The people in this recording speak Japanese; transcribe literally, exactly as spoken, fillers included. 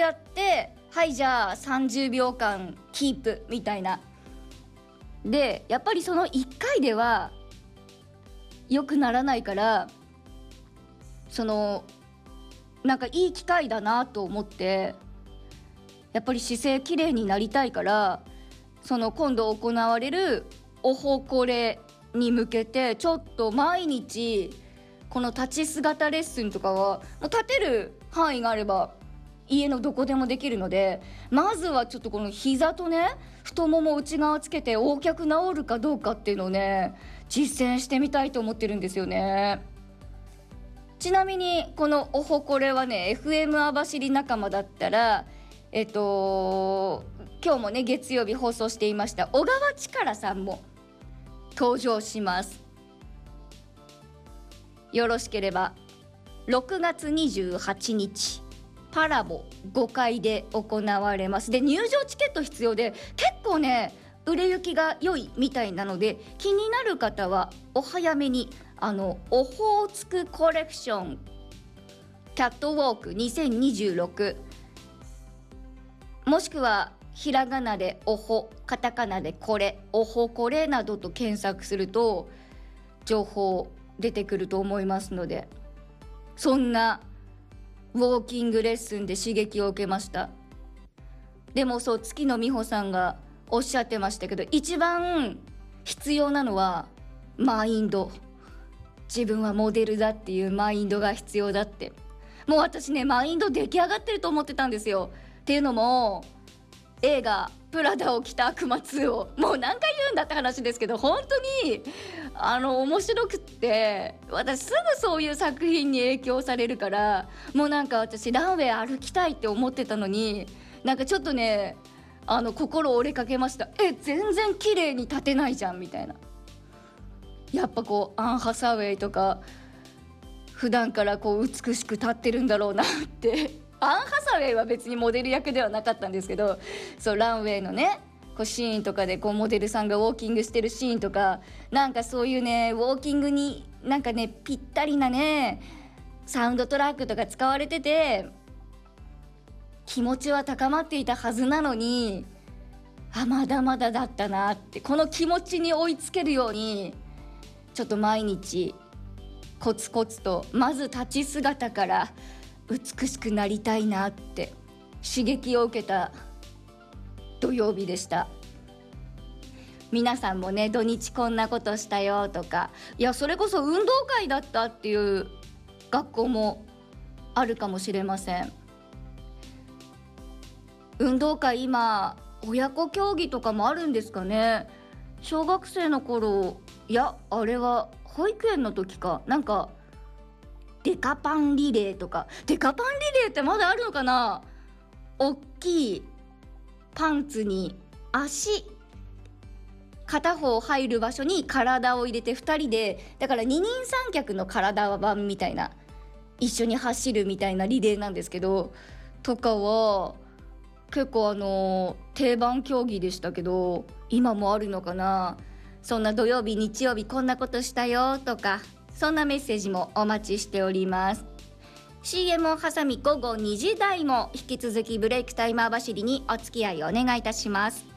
やって、はいじゃあさんじゅうびょうかんキープみたいな。でやっぱりそのいっかいでは良くならないから、そのなんかいい機会だなと思って、やっぱり姿勢きれいになりたいから、その今度行われるおほこれに向けてちょっと毎日この立ち姿レッスンとかはもう立てる範囲があれば家のどこでもできるので、まずはちょっとこの膝とね太もも内側つけて横脚治るかどうかっていうのをね実践してみたいと思ってるんですよね。ちなみにこのおほこれはね エフエム 網走仲間だったらえっと今日もね月曜日放送していました小川力さんも登場します。よろしければろくがつにじゅうはちにちパラボごかいで行われます。で入場チケット必要で結構ね売れ行きが良いみたいなので、気になる方はお早めにあのオホーツクコレクションキャットウォークにせんにじゅうろく、もしくはひらがなでおほ、カタカナでこれ、おほこれなどと検索すると情報出てくると思いますので、そんなウォーキングレッスンで刺激を受けました。でもそう月野美穂さんがおっしゃってましたけど、一番必要なのはマインド。自分はモデルだっていうマインドが必要だって。もう私ねマインド出来上がってると思ってたんですよ。っていうのも映画プラダを着た悪魔ツーをもう何回言うんだって話ですけど、本当にあの面白くって、私すぐそういう作品に影響されるから、もうなんか私ランウェイ歩きたいって思ってたのに、なんかちょっとねあの心折れかけました。え全然綺麗に立てないじゃんみたいな。やっぱこうアン・ハサウェイとか普段からこう美しく立ってるんだろうなってアン・ハサウェイは別にモデル役ではなかったんですけど、そうランウェイのねこうシーンとかでこうモデルさんがウォーキングしてるシーンとか、なんかそういうねウォーキングになんかねぴったりなねサウンドトラックとか使われてて、気持ちは高まっていたはずなのに、あまだまだだったなって、この気持ちに追いつけるようにちょっと毎日コツコツと、まず立ち姿から美しくなりたいなって刺激を受けた土曜日でした。皆さんもね土日こんなことしたよとか、いやそれこそ運動会だったっていう学校もあるかもしれません。運動会今親子競技とかもあるんですかね。小学生の頃、いやあれは保育園の時か、なんかデカパンリレーとか、デカパンリレーってまだあるのかな。大きいパンツに足片方入る場所に体を入れてふたりで、だから二人三脚の体版みたいな、一緒に走るみたいなリレーなんですけどとかは結構あの定番競技でしたけど、今もあるのかな。そんな土曜日日曜日こんなことしたよとか、そんなメッセージもお待ちしております。 シーエム を挟み午後にじ台も引き続きブレイクタイマー走りにお付き合いお願いいたします。